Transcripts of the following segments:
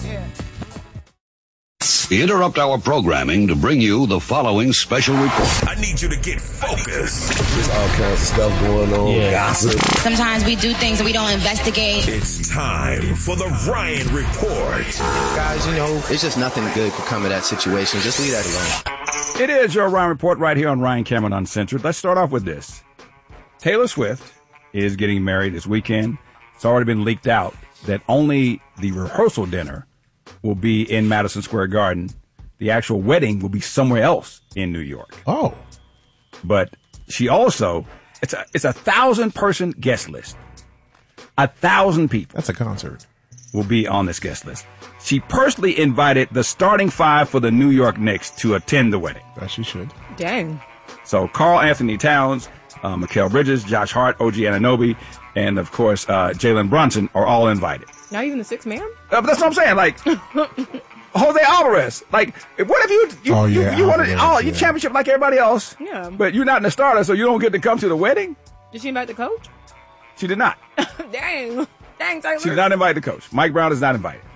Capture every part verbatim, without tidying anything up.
Yeah. We interrupt our programming to bring you the following special report. I need you to get focused. There's all kinds of stuff going on. Yeah. Gossip. Sometimes we do things and we don't investigate. It's time for the Ryan Report. Guys, you know, it's just nothing good could come of that situation. Just leave that alone. It is your Ryan Report right here on Ryan Cameron Uncensored. Let's start off with this. Taylor Swift is getting married this weekend. It's already been leaked out that only the rehearsal dinner will be in Madison Square Garden. The actual wedding will be somewhere else in New York. Oh. But she also, it's a, it's a thousand person guest list. A thousand people. That's a concert. Will be on this guest list. She personally invited the starting five for the New York Knicks to attend the wedding. As she should. Dang. So Karl Anthony Towns, uh, Mikal Bridges, Josh Hart, O G Anunoby, and of course, uh, Jalen Brunson are all invited. Not even the six man? Uh, but that's what I'm saying. Like, Jose Alvarez. Like, what if you, you, Oh, yeah, you, you want Alvarez, to, oh, you yeah. championship like everybody else. Yeah. But you're not in the starter, so you don't get to come to the wedding? Did she invite the coach? She did not. Dang. Dang, Taylor. She did not invite the coach. Mike Brown is not invited.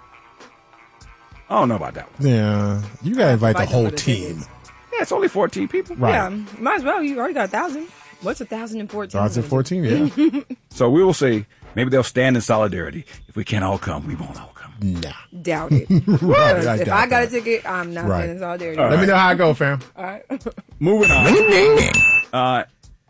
I don't know about that one. Yeah. You got to invite the Invite them whole for the team. tickets. Yeah, it's only fourteen people. Right. Yeah. Might as well. You already got a thousand. What's a thousand and fourteen? Starts at fourteen, yeah. So we will see. Maybe they'll stand in solidarity. If we can't all come, we won't all come. Nah. Doubt it. Right, I if doubt I got that. a ticket, I'm not Right. standing in solidarity. All Let right. me know how I go, fam. All right. Moving on. uh,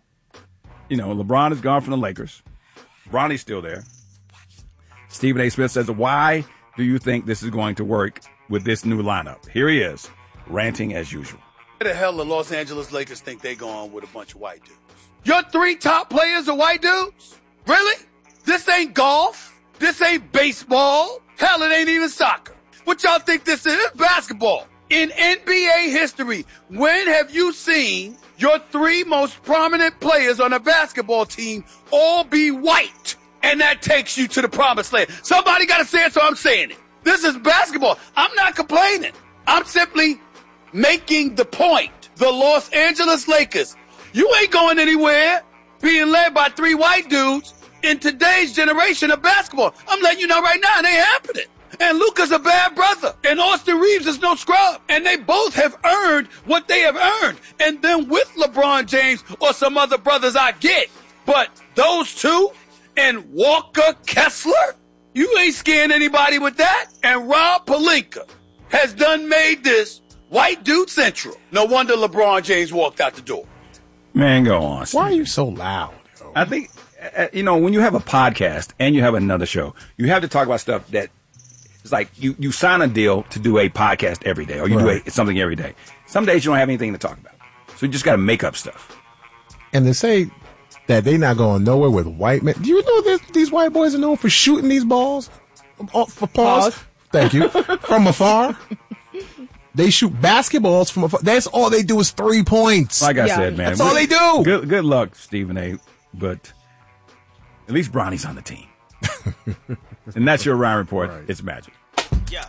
you know, LeBron is gone from the Lakers. Bronny's still there. Stephen A. Smith says, why do you think this is going to work with this new lineup? Here he is, ranting as usual. Where the hell the Los Angeles Lakers think they going with a bunch of white dudes? Your three top players are white dudes? Really? This ain't golf. This ain't baseball. Hell, it ain't even soccer. What y'all think this is? It's basketball. In N B A history, when have you seen your three most prominent players on a basketball team all be white? And that takes you to the promised land. Somebody got to say it, so I'm saying it. This is basketball. I'm not complaining. I'm simply making the point. The Los Angeles Lakers, you ain't going anywhere being led by three white dudes in today's generation of basketball. I'm letting you know right now, it ain't happening. And Luka's a bad brother. And Austin Reeves is no scrub. And they both have earned what they have earned. And then with LeBron James or some other brothers I get. But those two and Walker Kessler, you ain't scaring anybody with that. And Rob Pelinka has done made this white dude central. No wonder LeBron James walked out the door. Man, go on. Steve. Why are you so loud? Yo? I think, uh, you know, when you have a podcast and you have another show, you have to talk about stuff that it's like you, you sign a deal to do a podcast every day or you Right. do a, something every day. Some days you don't have anything to talk about. So you just got to make up stuff. And to say that they not going nowhere with white men. Do you know that these white boys are known for shooting these balls? Oh, for pause. Pause. Thank you. From afar. They shoot basketballs from afar. That's all they do is three points. Like I Yeah. said, man. That's all they do. Good, good luck, Stephen A. But at least Bronny's on the team. And that's your Ryan Report. Right. It's magic.